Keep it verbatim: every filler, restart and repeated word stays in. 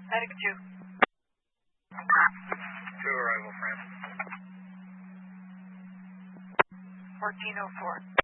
Medic two. Two arrival frame. fourteen oh four.